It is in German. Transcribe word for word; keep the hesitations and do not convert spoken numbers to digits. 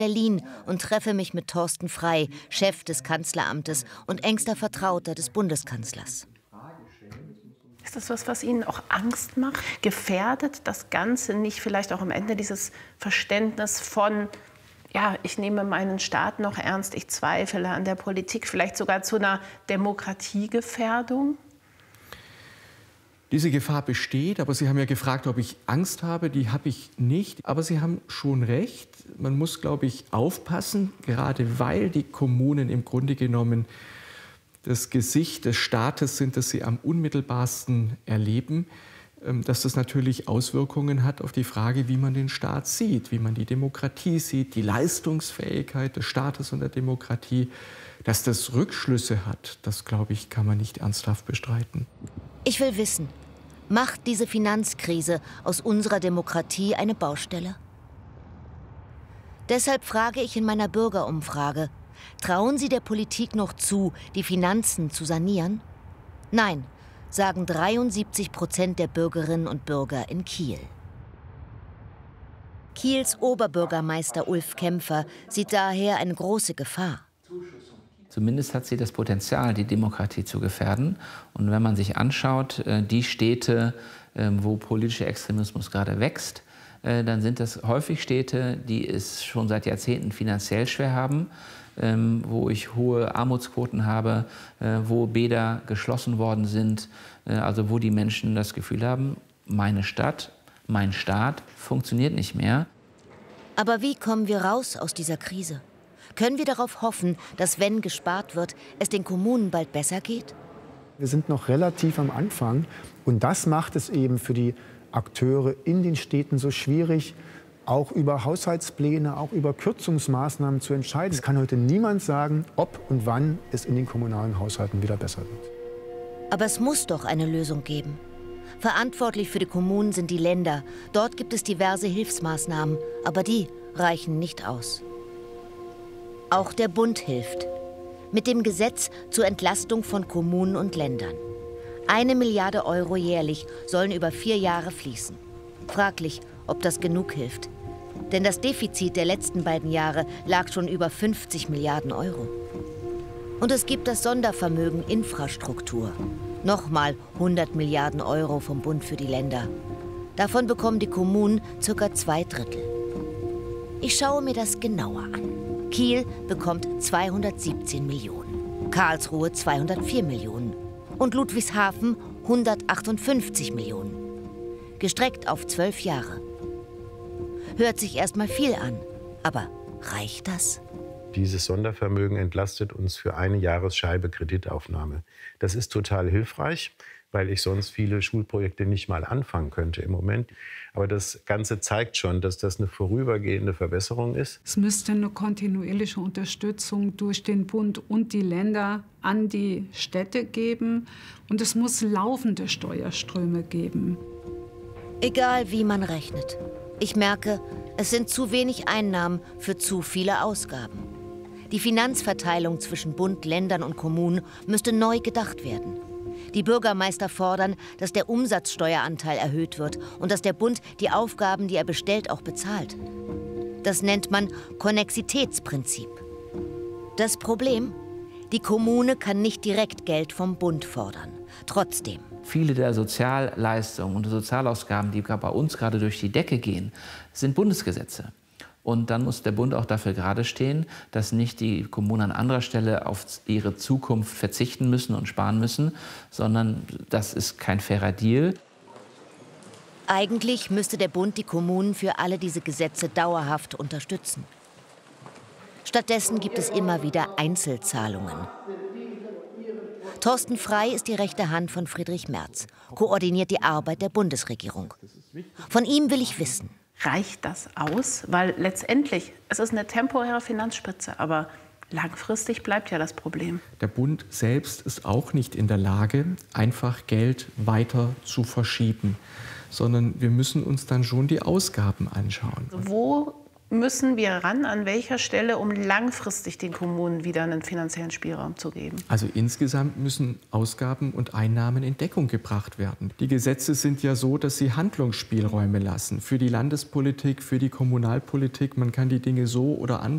Berlin und treffe mich mit Thorsten Frey, Chef des Kanzleramtes und engster Vertrauter des Bundeskanzlers. Ist das was, was Ihnen auch Angst macht? Gefährdet das Ganze nicht vielleicht auch am Ende dieses Verständnis von, ja, ich nehme meinen Staat noch ernst, ich zweifle an der Politik, vielleicht sogar zu einer Demokratiegefährdung? Diese Gefahr besteht, aber Sie haben ja gefragt, ob ich Angst habe. Die habe ich nicht. Aber Sie haben schon recht. Man muss, glaube ich, aufpassen, gerade weil die Kommunen im Grunde genommen das Gesicht des Staates sind, das sie am unmittelbarsten erleben, dass das natürlich Auswirkungen hat auf die Frage, wie man den Staat sieht, wie man die Demokratie sieht, die Leistungsfähigkeit des Staates und der Demokratie. Dass das Rückschlüsse hat, das, glaube ich, kann man nicht ernsthaft bestreiten. Ich will wissen, macht diese Finanzkrise aus unserer Demokratie eine Baustelle? Deshalb frage ich in meiner Bürgerumfrage, trauen Sie der Politik noch zu, die Finanzen zu sanieren? Nein, sagen dreiundsiebzig Prozent der Bürgerinnen und Bürger in Kiel. Kiels Oberbürgermeister Ulf Kämpfer sieht daher eine große Gefahr. Zumindest hat sie das Potenzial, die Demokratie zu gefährden. Und wenn man sich anschaut, die Städte, wo politischer Extremismus gerade wächst, dann sind das häufig Städte, die es schon seit Jahrzehnten finanziell schwer haben, wo ich hohe Armutsquoten habe, wo Bäder geschlossen worden sind, also wo die Menschen das Gefühl haben, meine Stadt, mein Staat funktioniert nicht mehr. Aber wie kommen wir raus aus dieser Krise? Können wir darauf hoffen, dass, wenn gespart wird, es den Kommunen bald besser geht? Wir sind noch relativ am Anfang. Und das macht es eben für die Akteure in den Städten so schwierig, auch über Haushaltspläne, auch über Kürzungsmaßnahmen zu entscheiden. Es kann heute niemand sagen, ob und wann es in den kommunalen Haushalten wieder besser wird. Aber es muss doch eine Lösung geben. Verantwortlich für die Kommunen sind die Länder. Dort gibt es diverse Hilfsmaßnahmen, aber die reichen nicht aus. Auch der Bund hilft. Mit dem Gesetz zur Entlastung von Kommunen und Ländern. Eine Milliarde Euro jährlich sollen über vier Jahre fließen. Fraglich, ob das genug hilft. Denn das Defizit der letzten beiden Jahre lag schon über fünfzig Milliarden Euro. Und es gibt das Sondervermögen Infrastruktur. Nochmal hundert Milliarden Euro vom Bund für die Länder. Davon bekommen die Kommunen circa zwei Drittel. Ich schaue mir das genauer an. Kiel bekommt zweihundertsiebzehn Millionen, Karlsruhe zweihundertvier Millionen und Ludwigshafen hundertachtundfünfzig Millionen. Gestreckt auf zwölf Jahre. Hört sich erstmal viel an, aber reicht das? Dieses Sondervermögen entlastet uns für eine Jahresscheibe Kreditaufnahme. Das ist total hilfreich, weil ich sonst viele Schulprojekte nicht mal anfangen könnte im Moment. Aber das Ganze zeigt schon, dass das eine vorübergehende Verbesserung ist. Es müsste eine kontinuierliche Unterstützung durch den Bund und die Länder an die Städte geben. Und es muss laufende Steuerströme geben. Egal, wie man rechnet. Ich merke, es sind zu wenig Einnahmen für zu viele Ausgaben. Die Finanzverteilung zwischen Bund, Ländern und Kommunen müsste neu gedacht werden. Die Bürgermeister fordern, dass der Umsatzsteueranteil erhöht wird und dass der Bund die Aufgaben, die er bestellt, auch bezahlt. Das nennt man Konnexitätsprinzip. Das Problem? Die Kommune kann nicht direkt Geld vom Bund fordern. Trotzdem. Viele der Sozialleistungen und Sozialausgaben, die bei uns gerade durch die Decke gehen, sind Bundesgesetze. Und dann muss der Bund auch dafür gerade stehen, dass nicht die Kommunen an anderer Stelle auf ihre Zukunft verzichten müssen und sparen müssen, sondern das ist kein fairer Deal. Eigentlich müsste der Bund die Kommunen für alle diese Gesetze dauerhaft unterstützen. Stattdessen gibt es immer wieder Einzelzahlungen. Thorsten Frey ist die rechte Hand von Friedrich Merz, koordiniert die Arbeit der Bundesregierung. Von ihm will ich wissen: Reicht das aus? Weil letztendlich, es ist eine temporäre Finanzspritze, aber langfristig bleibt ja das Problem. Der Bund selbst ist auch nicht in der Lage, einfach Geld weiter zu verschieben, sondern wir müssen uns dann schon die Ausgaben anschauen. Wo müssen wir ran, an welcher Stelle, um langfristig den Kommunen wieder einen finanziellen Spielraum zu geben? Also insgesamt müssen Ausgaben und Einnahmen in Deckung gebracht werden. Die Gesetze sind ja so, dass sie Handlungsspielräume lassen für die Landespolitik, für die Kommunalpolitik. Man kann die Dinge so oder anders